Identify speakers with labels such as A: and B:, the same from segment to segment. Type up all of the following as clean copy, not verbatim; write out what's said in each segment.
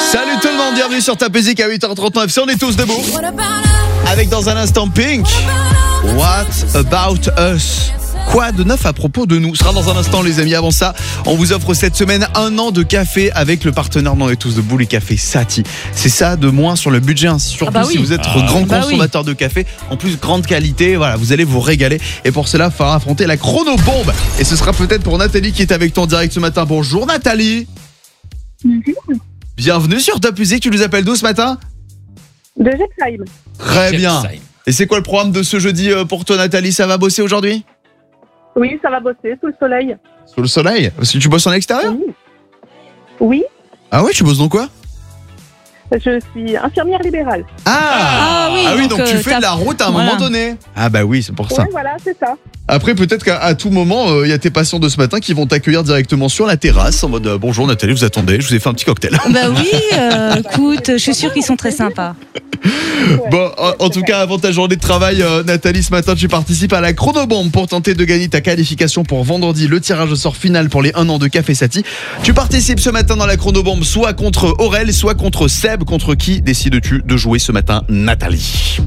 A: Salut tout le monde, bienvenue sur Top Music à 8h39, si on est tous debout. Avec dans un instant Pink, What About Us? Quoi de neuf à propos de nous? Ce sera dans un instant les amis. Avant ça, on vous offre cette semaine 1 an de café avec le partenaire dans les tous debout, les cafés Sati. C'est ça de moins sur le budget, hein. Surtout si vous êtes grand consommateur de café. En plus, grande qualité, voilà, vous allez vous régaler. Et pour cela, il faudra affronter la chronobombe. Et ce sera peut-être pour Nathalie qui est avec toi en direct ce matin. Bonjour Nathalie.
B: Bonjour.
A: Bienvenue sur Top Music, tu nous appelles d'où ce matin?
B: De Jepsheim.
A: Très bien. Et c'est quoi le programme de ce jeudi pour toi Nathalie? Ça va bosser aujourd'hui?
B: Oui, ça va bosser sous le soleil.
A: Sous le soleil? Parce que tu bosses en extérieur?
B: Oui.
A: Ah ouais, tu bosses dans quoi?
B: Je suis infirmière libérale.
A: Ah oui, donc tu fais de la route à un moment donné. Ah bah oui, c'est pour ça.
B: Oui, voilà, c'est ça.
A: Après, peut-être qu'à tout moment, il y a tes patients de ce matin qui vont t'accueillir directement sur la terrasse en mode bonjour Nathalie, vous attendez, je vous ai fait un petit cocktail.
C: Bah oui, écoute, je suis sûre qu'ils sont très sympas.
A: Bon, en tout cas, avant ta journée de travail, Nathalie, ce matin, tu participes à la chronobombe pour tenter de gagner ta qualification pour vendredi, le tirage au sort final pour les 1 an de Café Sati. Tu participes ce matin dans la chronobombe soit contre Aurel, soit contre Seb. Contre qui décides-tu de jouer ce matin, Nathalie?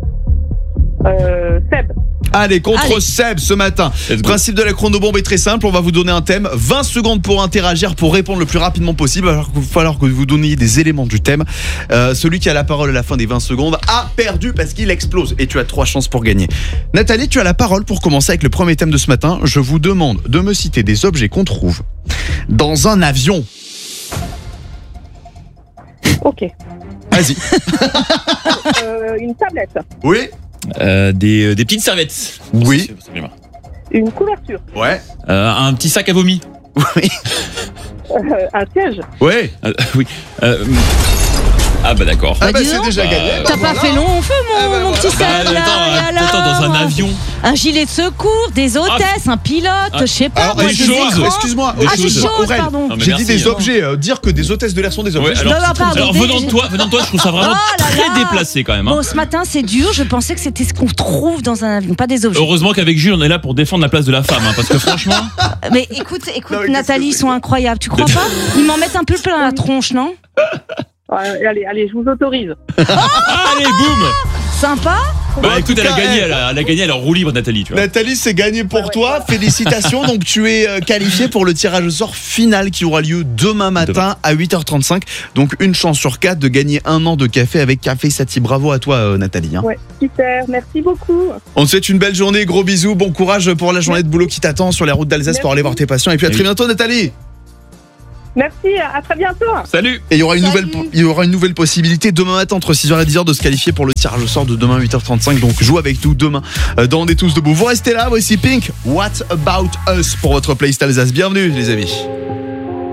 B: Seb.
A: Allez, contre Seb ce matin. Le principe de la chronobombe est très simple. On va vous donner un thème, 20 secondes pour interagir, pour répondre le plus rapidement possible. Alors qu'il va falloir que vous donniez des éléments du thème. Celui qui a la parole à la fin des 20 secondes a perdu parce qu'il explose. Et tu as 3 chances pour gagner. Nathalie, tu as la parole pour commencer avec le premier thème de ce matin. Je vous demande de me citer des objets qu'on trouve dans un avion.
B: Ok.
A: Vas-y.
B: Une tablette.
A: Oui.
D: Des petites serviettes.
A: Oui.
B: Une couverture.
A: Ouais.
D: Un petit sac à vomi.
A: Oui.
B: Un siège.
A: Ouais.
D: Oui. Ah bah d'accord.
A: Ah bah
C: dis
A: c'est
C: donc,
A: déjà gagné.
C: T'as pas fait long feu mon petit Seb
D: Attends, dans un avion.
C: Un gilet de secours, des hôtesses, un pilote, je sais pas.
A: Alors,
C: moi,
A: des
C: des
A: choses,
C: écrans.
A: excuse-moi.
C: Ah, des choses,
A: Aurel,
C: pardon.
D: Non, mais
A: j'ai
D: merci,
A: dit des
D: hein.
A: objets. Dire que des hôtesses de l'air sont des objets.
D: Ouais, alors,
C: pardon,
D: venant de toi, je trouve ça vraiment
C: Oh là
D: très
C: là.
D: déplacé quand même.
C: Bon, ce matin, c'est dur. Je pensais que c'était ce qu'on trouve dans un avion, pas des objets.
D: Heureusement qu'avec Jules, on est là pour défendre la place de la femme, hein, parce que franchement.
C: Mais écoute,
A: Non, mais
C: Nathalie, ils
A: qu'est-ce que
C: sont incroyables. Tu crois pas? Ils m'en mettent un peu plein la tronche, non?
B: Allez, je vous autorise.
D: Allez, boum.
C: Sympa.
D: Bah
A: en
D: écoute,
A: tout
D: elle
A: cas,
D: a gagné, elle est en roue libre, Nathalie, tu vois.
A: Nathalie, c'est gagné pour toi. Félicitations. Donc, tu es qualifiée pour le tirage au sort final qui aura lieu demain matin à 8h35. Donc, une chance sur 4 de gagner 1 an de café avec Café Sati. Bravo à toi, Nathalie.
B: Ouais, super. Merci beaucoup.
A: On te souhaite une belle journée. Gros bisous. Bon courage pour la journée de boulot qui t'attend sur les routes d'Alsace pour aller voir tes patients. Et puis, à très bientôt, Nathalie.
B: Merci, à très bientôt.
D: Salut.
A: Et il y aura une nouvelle possibilité demain matin entre 6h et 10h de se qualifier pour le tirage au sort de demain 8h35. Donc joue avec nous demain dans On est tous debout. Vous restez là, voici Pink, What About Us pour votre playlist Alsace. Bienvenue les amis.